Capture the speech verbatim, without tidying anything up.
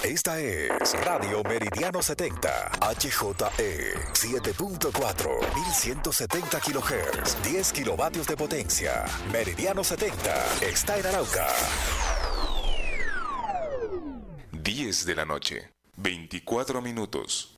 Esta es Radio Meridiano setenta, H J E siete punto cuatro, mil ciento setenta kilohertz, diez kilovatios de potencia. Meridiano setenta está en Arauca. diez de la noche, veinticuatro minutos.